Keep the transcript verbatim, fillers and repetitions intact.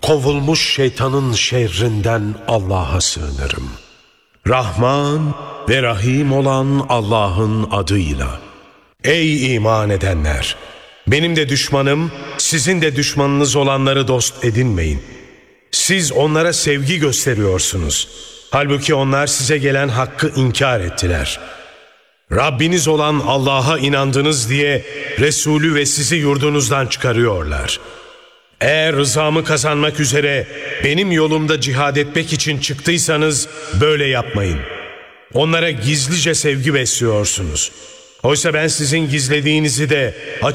kovulmuş şeytanın şerrinden Allah'a sığınırım. Rahman ve Rahim olan Allah'ın adıyla. Ey iman edenler! Benim de düşmanım, sizin de düşmanınız olanları dost edinmeyin. Siz onlara sevgi gösteriyorsunuz. Halbuki onlar size gelen hakkı inkar ettiler. Rabbiniz olan Allah'a inandınız diye Resulü ve sizi yurdunuzdan çıkarıyorlar. Eğer rızamı kazanmak üzere benim yolumda cihad etmek için çıktıysanız böyle yapmayın. Onlara gizlice sevgi besliyorsunuz. Oysa ben sizin gizlediğinizi de